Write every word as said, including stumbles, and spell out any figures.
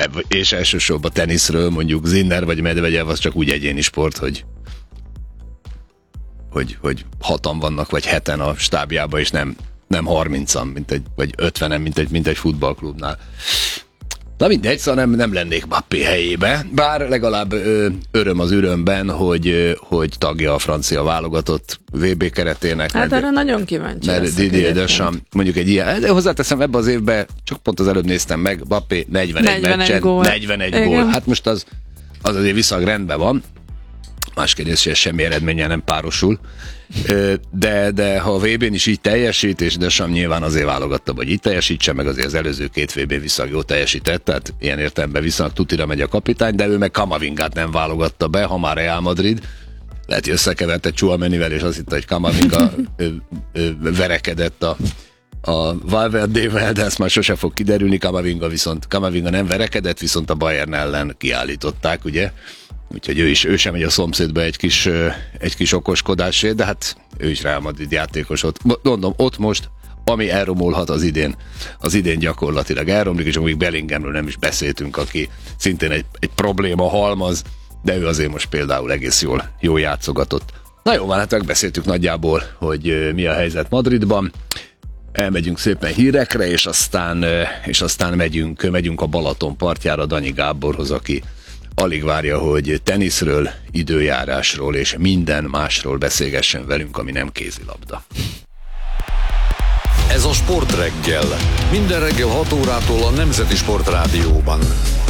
és elsősorban teniszről, mondjuk Sinner vagy Medvegyev, az csak úgy egyéni sport, hogy hogy, hogy hatan vannak, vagy heten a stábjában, és nem, nem harmincan, mint egy, vagy ötvenen, mint egy, mint egy futballklubnál. Na mindegy, szóval nem, nem lennék Mbappé helyébe, bár legalább ö, öröm az örömben, hogy, ö, hogy tagja a francia válogatott vé bé keretének. Hát erre nagyon kíváncsi. Mert Didier Deschamps, mondjuk egy ilyen, de hozzáteszem, ebben az évben, csak pont az előbb néztem meg, Mbappé negyvenegy meccsen, gól. negyvenegy gól. Hát most az, az azért viszonylag rendben van. Más kérdés, hogy semmi eredménnyel nem párosul. De, de ha a vé bén is így teljesít, és Deschamps nyilván azért válogatta, hogy így teljesítse, meg azért az előző két vé bén viszonylag jó teljesített, tehát ilyen értelemben viszonylag tutira megy a kapitány, de ő meg Kamavingát nem válogatta be, ha már Real Madrid. Lehet, hogy összekeverte Tchouaménivel, és azt hitte, hogy Kamavinga verekedett a, a Valverdével, de ezt már sose fog kiderülni. Kamavinga viszont Kamavinga nem verekedett, viszont a Bayern ellen kiállították, ugye? Úgyhogy ő is, ő sem megy a szomszédba egy kis, egy kis okoskodásért, de hát ő is Real Madrid játékos ott. Mondom, ott most, ami elromolhat az idén, az idén gyakorlatilag elromlik, és amíg Bellinghamről nem is beszéltünk, aki szintén egy, egy probléma halmaz, de ő azért most például egész jól, jól játszogatott. Na jó, hát megbeszéltük nagyjából, hogy mi a helyzet Madridban. Elmegyünk szépen hírekre, és aztán, és aztán megyünk, megyünk a Balaton partjára Danyi Gáborhoz, aki alig várja, hogy teniszről, időjárásról és minden másról beszélgessen velünk, ami nem kézilabda. Ez a Sportreggel. Minden reggel hat órától a Nemzeti Sportrádióban.